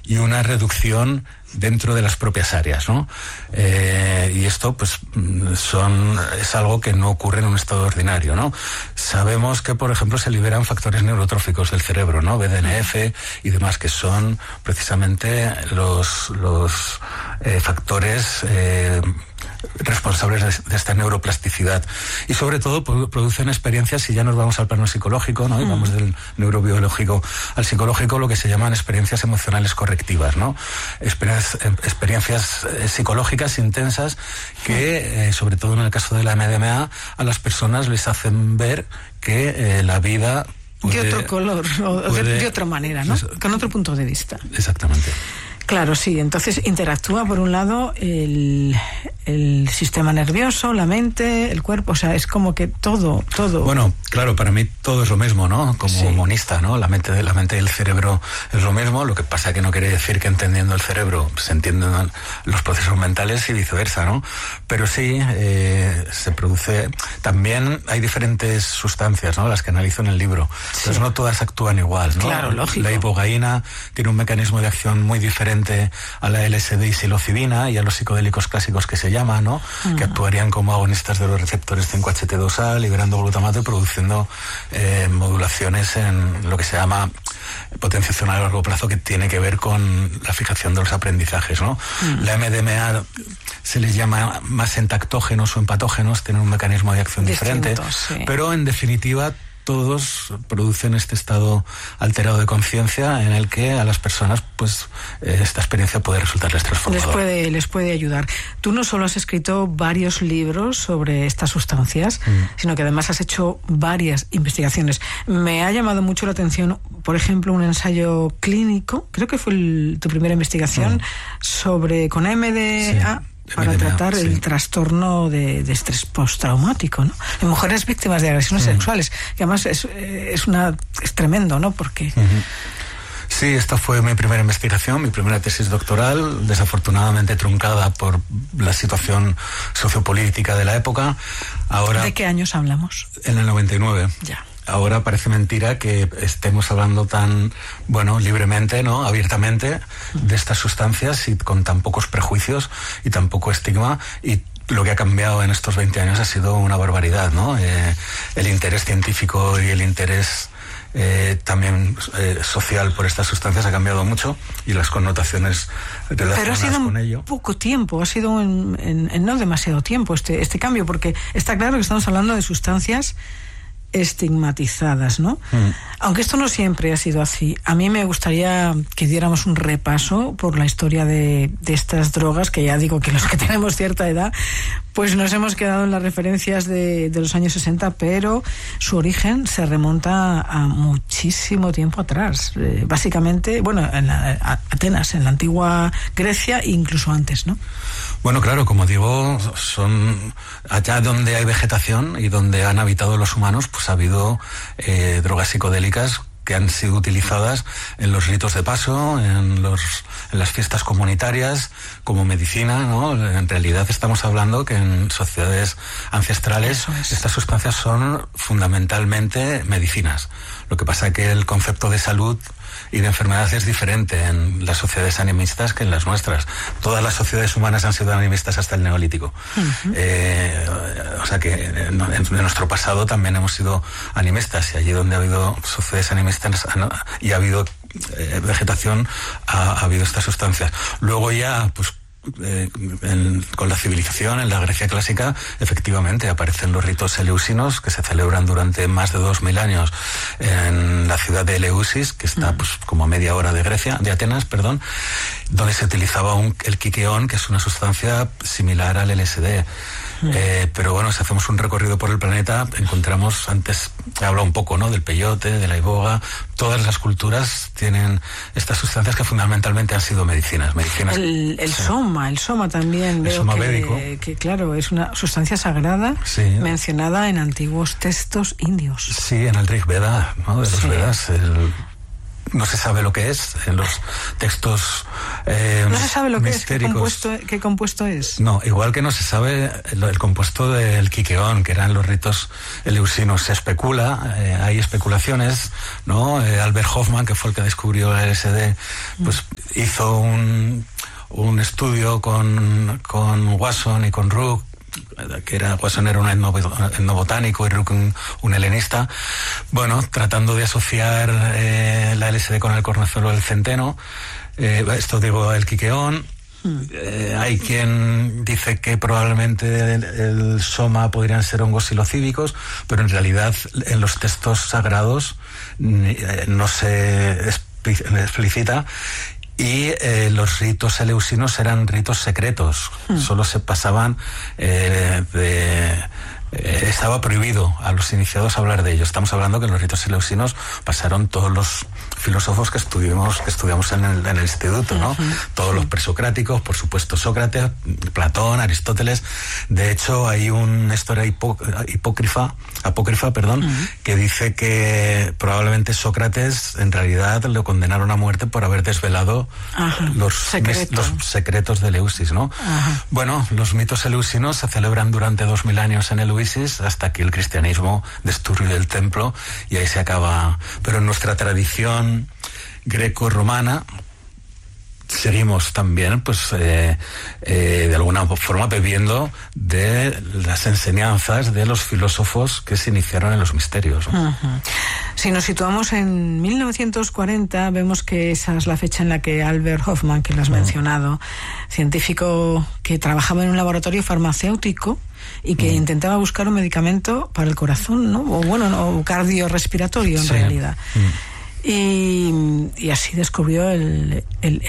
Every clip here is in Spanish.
y una reducción dentro de las propias áreas, ¿no? Y esto, pues, es algo que no ocurre en un estado ordinario, ¿no? Sabemos que, por ejemplo, se liberan factores neurotróficos del cerebro, ¿no? BDNF y demás, que son precisamente los factores responsables de esta neuroplasticidad, y sobre todo producen experiencias, y ya nos vamos al plano psicológico, ¿no? Y vamos del neurobiológico al psicológico, lo que se llaman experiencias emocionales correctivas, ¿no? Experiencias psicológicas intensas que, sobre todo en el caso de la MDMA, a las personas les hacen ver que la vida puede, de otro color, o de otra manera, ¿no? Con otro punto de vista. Exactamente. Claro, sí. Entonces interactúa, por un lado, el sistema nervioso, la mente, el cuerpo. O sea, es como que todo. Bueno, claro, para mí todo es lo mismo, ¿no? Como monista, ¿no? La mente y el cerebro es lo mismo. Lo que pasa que no quiere decir que entendiendo el cerebro se entiendan los procesos mentales y viceversa, ¿no? Pero sí, se produce. También hay diferentes sustancias, ¿no? Las que analizo en el libro. Sí. Entonces no todas actúan igual, ¿no? Claro, lógico. La ibogaína tiene un mecanismo de acción muy diferente a la LSD y psilocibina y a los psicodélicos clásicos que se llaman, ¿no? Que actuarían como agonistas de los receptores 5-HT2A, liberando glutamato y produciendo modulaciones en lo que se llama potenciación a largo plazo, que tiene que ver con la fijación de los aprendizajes, ¿no? La MDMA se les llama más entactógenos o empatógenos, tienen un mecanismo de acción diferente, sí. Pero en definitiva todos producen este estado alterado de conciencia en el que a las personas, pues, esta experiencia puede resultarles transformadora. Les puede ayudar. Tú no solo has escrito varios libros sobre estas sustancias, sino que además has hecho varias investigaciones. Me ha llamado mucho la atención, por ejemplo, un ensayo clínico, creo que fue tu primera investigación, con MDA. Sí. Para tratar el trastorno de estrés postraumático, ¿no? En mujeres víctimas de agresiones sexuales, que además es tremendo, ¿no? Porque... Sí, esta fue mi primera investigación, mi primera tesis doctoral, desafortunadamente truncada por la situación sociopolítica de la época. Ahora, ¿de qué años hablamos? En el 99. Ya. Ahora parece mentira que estemos hablando tan, libremente, ¿no? Abiertamente de estas sustancias y con tan pocos prejuicios y tan poco estigma, y lo que ha cambiado en estos 20 años ha sido una barbaridad, ¿no? El interés científico y el interés también social por estas sustancias ha cambiado mucho, y las connotaciones relacionadas con ello. Pero ha sido poco tiempo, ha sido en no demasiado tiempo este cambio, porque está claro que estamos hablando de sustancias estigmatizadas, ¿no? Aunque esto no siempre ha sido así. A mí me gustaría que diéramos un repaso por la historia de estas drogas, que ya digo que los que tenemos cierta edad, pues nos hemos quedado en las referencias de los años 60, pero su origen se remonta a muchísimo tiempo atrás. Básicamente, en Atenas, en la antigua Grecia, e incluso antes, ¿no? Bueno, claro, como digo, son allá donde hay vegetación y donde han habitado los humanos, pues ha habido drogas psicodélicas que han sido utilizadas en los ritos de paso, en las fiestas comunitarias, como medicina, ¿no? En realidad estamos hablando que en sociedades ancestrales estas sustancias son fundamentalmente medicinas. Lo que pasa es que el concepto de salud y de enfermedad es diferente en las sociedades animistas que en las nuestras. Todas las sociedades humanas han sido animistas hasta el Neolítico. O sea que en nuestro pasado también hemos sido animistas, y allí donde ha habido sociedades animistas y ha habido vegetación, ha habido estas sustancias. Luego ya, pues, con la civilización, en la Grecia clásica, efectivamente aparecen los ritos eleusinos, que se celebran durante más de 2000 años en la ciudad de Eleusis, que está pues como a media hora de Atenas, donde se utilizaba el quiqueón, que es una sustancia similar al LSD. Pero si hacemos un recorrido por el planeta, encontramos, antes he hablado un poco, ¿no?, del peyote, de la iboga. Todas las culturas tienen estas sustancias que fundamentalmente han sido medicinas. El soma también. El soma védico. Que claro, es una sustancia sagrada, mencionada en antiguos textos indios. Sí, en el Rig Veda, ¿no?, de los Vedas. No se sabe lo que es. En los textos No se sabe lo que es, qué compuesto es. No, igual que no se sabe el compuesto del quiqueón, que eran los ritos eleusinos. Se especula, hay especulaciones, ¿no? Albert Hofmann, que fue el que descubrió el LSD, pues hizo un estudio con Wasson y con Rook, que Wasson era un etnobotánico y Rook un helenista, bueno, tratando de asociar la LSD con el cornezuelo del centeno, el quiqueón. Hay quien dice que probablemente el soma podrían ser hongos psilocíbicos, pero en realidad en los textos sagrados no se explicita. Y los ritos eleusinos eran ritos secretos, solo se pasaban estaba prohibido a los iniciados hablar de ellos. Estamos hablando que en los ritos eleusinos pasaron todos los filósofos que estudiamos en el instituto, ¿no? Todos los presocráticos, por supuesto Sócrates, Platón, Aristóteles. De hecho, hay una historia apócrifa, que dice que probablemente Sócrates en realidad lo condenaron a muerte por haber desvelado los secretos de Eleusis, ¿no? Bueno, los mitos eleusinos se celebran durante 2000 años en Eleusis, hasta que el cristianismo destruye el templo y ahí se acaba. Pero en nuestra tradición greco-romana seguimos también, pues, de alguna forma bebiendo de las enseñanzas de los filósofos que se iniciaron en los misterios, ¿no? Si nos situamos en 1940, vemos que esa es la fecha en la que Albert Hofmann, que lo has mencionado, científico que trabajaba en un laboratorio farmacéutico y que intentaba buscar un medicamento para el corazón, ¿no? O cardiorrespiratorio en realidad. Y así descubrió el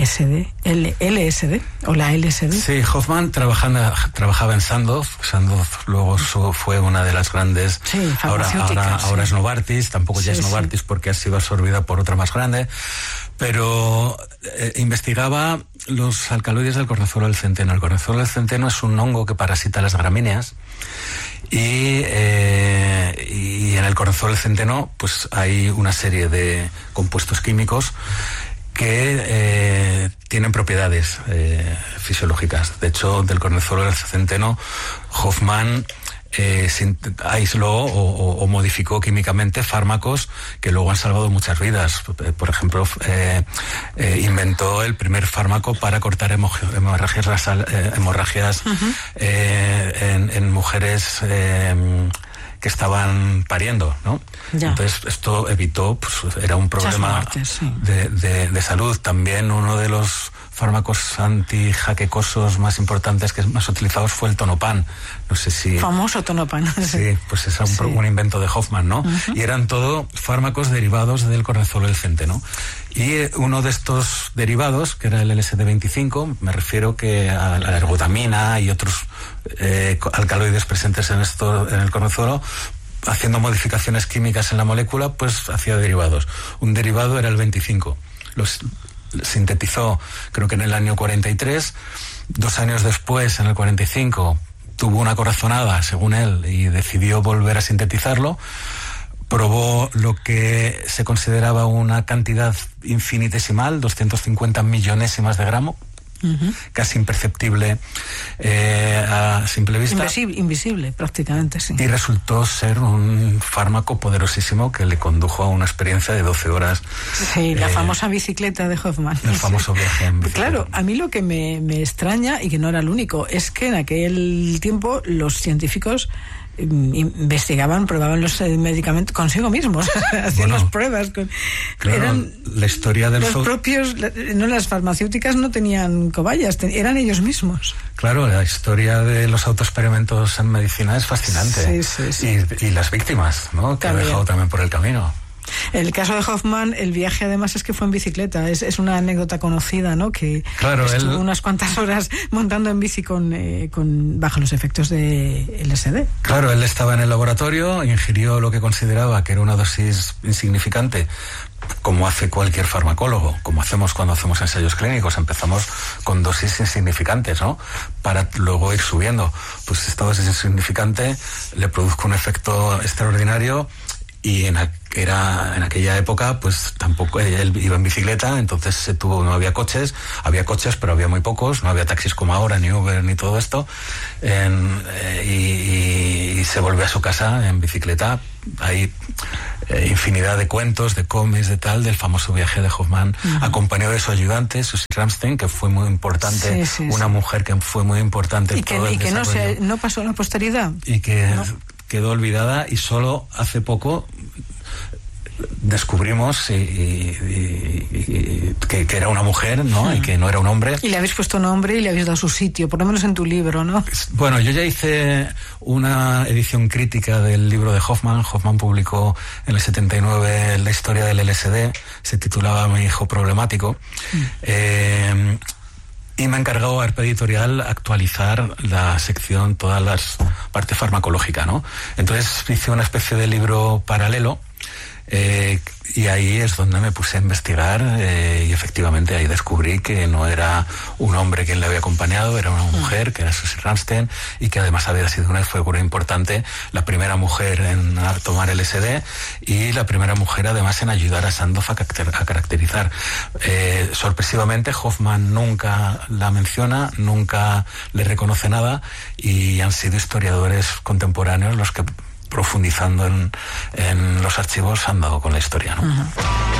LSD o la LSD. Sí, Hofmann trabajaba en Sandoz. Sandoz luego fue una de las grandes. Sí, farmacéuticas. Ahora es Novartis, tampoco ya es Novartis porque ha sido absorbida por otra más grande. Pero investigaba los alcaloides del cornezuelo del centeno. El cornezuelo del centeno es un hongo que parasita las gramíneas. Y en el cornezuelo del centeno pues hay una serie de compuestos químicos que tienen propiedades fisiológicas. De hecho, del cornezuelo del centeno, Hofmann aisló o modificó químicamente fármacos que luego han salvado muchas vidas. Por ejemplo, inventó el primer fármaco para cortar hemorragias en mujeres que estaban pariendo, ¿no? Ya. Entonces esto evitó, pues era un problema de salud. También uno de los fármacos antijaquecosos más importantes, que más utilizados, fue el Tonopan. No sé si... Famoso Tonopan. Sí, pues es un invento de Hofmann, ¿no? Y eran todo fármacos derivados del cornezuelo del centeno. Y uno de estos derivados, que era el LSD-25, me refiero que a la ergotamina y otros alcaloides presentes en el cornezuelo, haciendo modificaciones químicas en la molécula, pues hacía derivados. Un derivado era el 25. Los sintetizó, creo que en el año 43. 2 años después, en el 45, tuvo una corazonada, según él, y decidió volver a sintetizarlo. Probó lo que se consideraba una cantidad infinitesimal, 250 millonésimas de gramo, casi imperceptible a simple vista. Invisible, prácticamente, sí. Y resultó ser un fármaco poderosísimo que le condujo a una experiencia de 12 horas. Sí, la famosa bicicleta de Hofmann. El famoso viaje en bicicleta. Claro, a mí lo que me extraña, y que no era el único, es que en aquel tiempo los científicos investigaban, probaban los medicamentos consigo mismos, hacían las pruebas. Eran la historia de los propios, las farmacéuticas no tenían cobayas, eran ellos mismos. Claro, la historia de los autoexperimentos en medicina es fascinante. Sí. Y las víctimas, ¿no? Que ha dejado también por el camino. En el caso de Hofmann, el viaje además es que fue en bicicleta. Es una anécdota conocida, ¿no? Que estuvo unas cuantas horas montando en bici bajo los efectos de LSD. Claro, él estaba en el laboratorio, ingirió lo que consideraba que era una dosis insignificante, como hace cualquier farmacólogo, como hacemos cuando hacemos ensayos clínicos. Empezamos con dosis insignificantes, ¿no? Para luego ir subiendo. Pues esta dosis insignificante le produjo un efecto extraordinario. Y en era en aquella época, pues tampoco él iba en bicicleta, entonces no había coches, pero había muy pocos, no había taxis como ahora, ni Uber, ni todo esto, y se volvió a su casa en bicicleta. Hay infinidad de cuentos, de cómics, de tal, del famoso viaje de Hoffman, acompañado de su ayudante, Susie Ramstein, que fue muy importante, una mujer que fue muy importante. Y que no pasó a la posteridad. Y que quedó olvidada, y solo hace poco descubrimos que era una mujer, ¿no? Y que no era un hombre. Y le habéis puesto nombre y le habéis dado su sitio, por lo menos en tu libro, ¿no? Bueno, yo ya hice una edición crítica del libro de Hoffman. Hoffman publicó en el 79 la historia del LSD, se titulaba Mi hijo problemático. Y me ha encargado Arpa Editorial actualizar la sección, todas las partes farmacológicas, ¿no? Entonces hice una especie de libro paralelo, y ahí es donde me puse a investigar, y efectivamente ahí descubrí que no era un hombre quien le había acompañado, era una mujer, que era Susie Ramstein, y que además había sido una figura importante, la primera mujer en tomar LSD y la primera mujer además en ayudar a Sandoz a caracterizar. Sorpresivamente Hoffman nunca la menciona, nunca le reconoce nada, y han sido historiadores contemporáneos los que, profundizando en los archivos, han dado con la historia, ¿no?